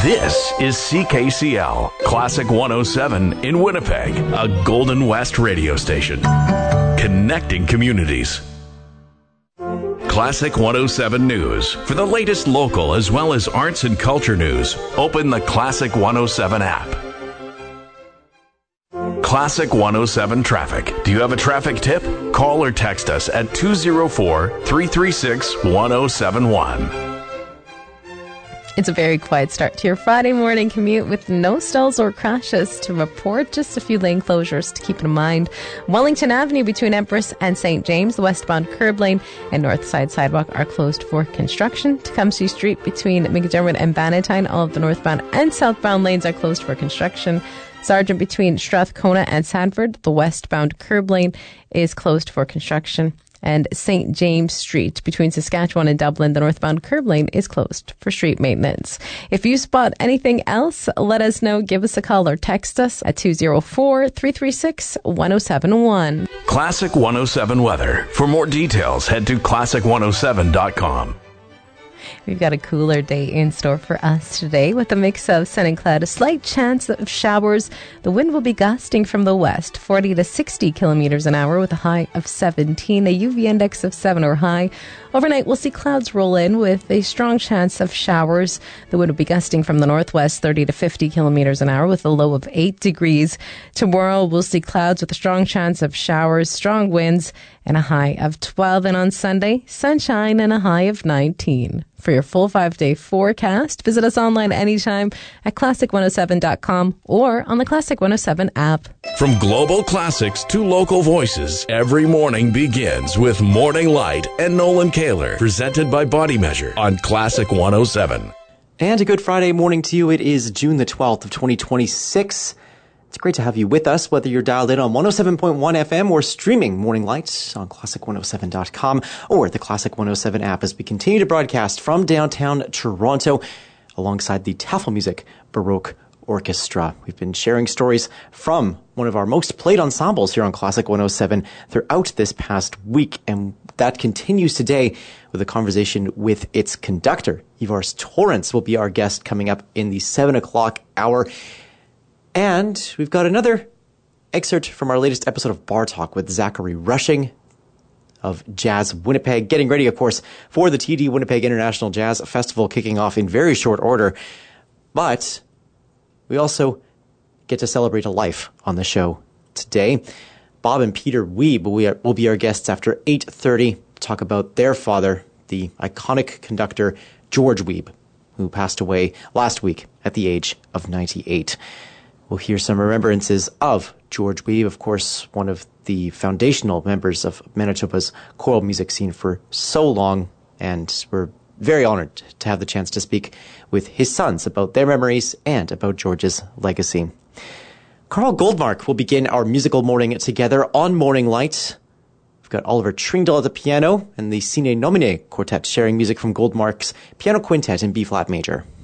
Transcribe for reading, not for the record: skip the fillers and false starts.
This is CKCL, Classic 107 in Winnipeg, a Golden West radio station. Connecting communities. Classic 107 News. For the latest local as well as arts and culture news, open the Classic 107 app. Classic 107 Traffic. Do you have a traffic tip? Call or text us at 204-336-1071. It's a very quiet start to your Friday morning commute with no stalls or crashes to report. Just a few lane closures to keep in mind. Wellington Avenue between Empress and St. James, the westbound curb lane and north side sidewalk are closed for construction. Tecumseh Street between McDermott and Bannatyne, all of the northbound and southbound lanes are closed for construction. Sargent between Strathcona and Sanford, the westbound curb lane is closed for construction. And St. James Street between Saskatchewan and Dublin, the northbound curb lane is closed for street maintenance. If you spot anything else, let us know. Give us a call or text us at 204-336-1071. Classic 107 weather. For more details, head to classic107.com. We've got a cooler day in store for us today with a mix of sun and cloud, a slight chance of showers. The wind will be gusting from the west, 40 to 60 kilometers an hour with a high of 17, a UV index of 7 or high. Overnight, we'll see clouds roll in with a strong chance of showers. The wind will be gusting from the northwest, 30 to 50 kilometers an hour with a low of 8 degrees. Tomorrow, we'll see clouds with a strong chance of showers, strong winds, and a high of 12. And on Sunday, sunshine and a high of 19. For your full 5-day forecast, visit us online anytime at classic107.com or on the Classic 107 app. From global classics to local voices, every morning begins with Morning Light and Nolan Kaler, presented by Body Measure on Classic 107. And a good Friday morning to you. It is June the 12th of 2026. It's great to have you with us, whether you're dialed in on 107.1 FM or streaming Morning Lights on classic107.com or the Classic 107 app as we continue to broadcast from downtown Toronto alongside the Tafelmusik Baroque Orchestra. We've been sharing stories from one of our most played ensembles here on Classic 107 throughout this past week, and that continues today with a conversation with its conductor. Ivars Torrance will be our guest coming up in the 7 o'clock hour. And we've got another excerpt from our latest episode of Bar Talk with Zachary Rushing of Jazz Winnipeg, getting ready, of course, for the TD Winnipeg International Jazz Festival kicking off in very short order. But we also get to celebrate a life on the show today. Bob and Peter Wiebe will be our guests after 8:30 to talk about their father, the iconic conductor George Wiebe, who passed away last week at the age of 98. We'll hear some remembrances of George Wiebe, of course, one of the foundational members of Manitoba's choral music scene for so long, and we're very honored to have the chance to speak with his sons about their memories and about George's legacy. Carl Goldmark will begin our musical morning together on Morning Light. We've got Oliver Tringdall at the piano and the Sine Nomine Quartet sharing music from Goldmark's Piano Quintet in B-flat major.